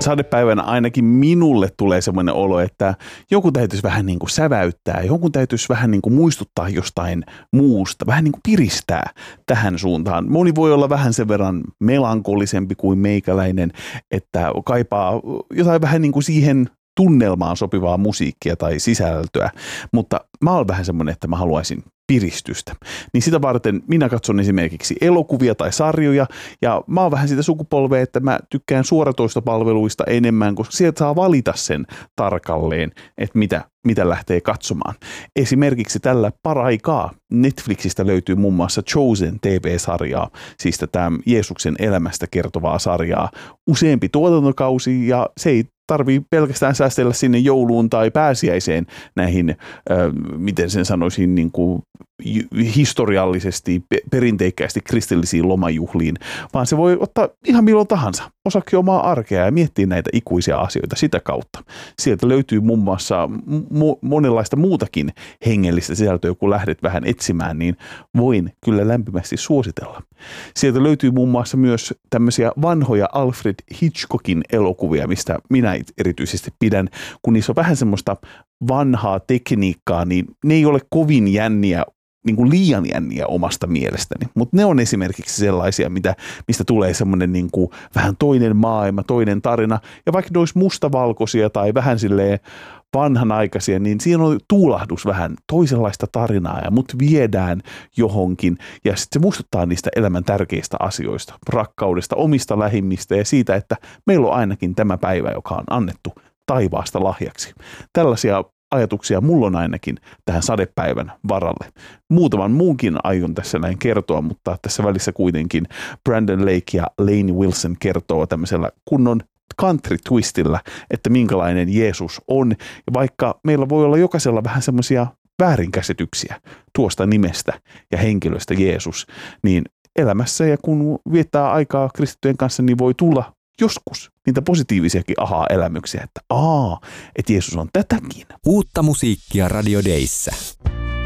sadepäivänä ainakin minulle tulee semmoinen olo, että joku täytyisi vähän niin kuin säväyttää, jonkun täytyisi vähän niin kuin muistuttaa jostain muusta, vähän niin kuin piristää tähän suuntaan. Moni voi olla vähän sen verran melankolisempi kuin meikäläinen, että kaipaa jotain vähän niin kuin siihen tunnelmaan sopivaa musiikkia tai sisältöä, mutta mä oon vähän semmoinen, että mä haluaisin piristystä. Niin sitä varten minä katson esimerkiksi elokuvia tai sarjoja, ja mä oon vähän sitä sukupolvea, että mä tykkään suoratoistopalveluista enemmän, koska sieltä saa valita sen tarkalleen, että mitä lähtee katsomaan. Esimerkiksi tällä paraikaa Netflixistä löytyy muun muassa Chosen TV-sarjaa, siis tätä Jeesuksen elämästä kertovaa sarjaa, useampi tuotantokausi, ja se ei tarvii pelkästään säästellä sinne jouluun tai pääsiäiseen näihin, miten sen sanoisin, niin kuin historiallisesti, perinteikkäästi kristillisiin lomajuhliin, vaan se voi ottaa ihan milloin tahansa osaksi omaa arkea ja miettiä näitä ikuisia asioita sitä kautta. Sieltä löytyy muun muassa monenlaista muutakin hengellistä sisältöä, kun lähdet vähän etsimään, niin voin kyllä lämpimästi suositella. Sieltä löytyy muun muassa myös tämmöisiä vanhoja Alfred Hitchcockin elokuvia, mistä minä erityisesti pidän, kun niissä on vähän semmoista vanhaa tekniikkaa, niin ne ei ole kovin jänniä, niin kuin liian jänniä omasta mielestäni, mutta ne on esimerkiksi sellaisia, mistä tulee semmoinen niin kuin vähän toinen maailma, toinen tarina, ja vaikka ne olisi mustavalkoisia tai vähän silleen vanhanaikaisia, niin siinä on tuulahdus vähän toisenlaista tarinaa, ja mut viedään johonkin, ja sitten se muistuttaa niistä elämän tärkeistä asioista, rakkaudesta, omista lähimmistä, ja siitä, että meillä on ainakin tämä päivä, joka on annettu taivaasta lahjaksi. Tällaisia ajatuksia mulla on ainakin tähän sadepäivän varalle. Muutaman muunkin aion tässä näin kertoa, mutta tässä välissä kuitenkin Brandon Lake ja Lainey Wilson kertoo tämmöisellä kunnon country twistillä, että minkälainen Jeesus on. Ja vaikka meillä voi olla jokaisella vähän semmoisia väärinkäsityksiä tuosta nimestä ja henkilöstä Jeesus, niin elämässä ja kun viettää aikaa kristittyjen kanssa, niin voi tulla joskus niitä positiivisiakin aha-elämyksiä, että Jeesus on tätäkin. Uutta musiikkia Radio Dayssä.